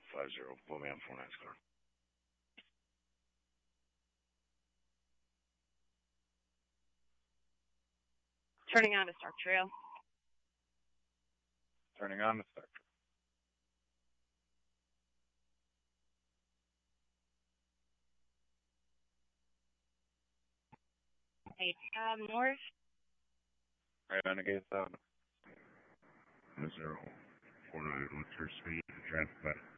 50. Put me on 49's car. Turning on to Stark Trail. Turning on to Stark Trail. Hey, north. Right on Gate 7. 049, what's your speed? Traffic back.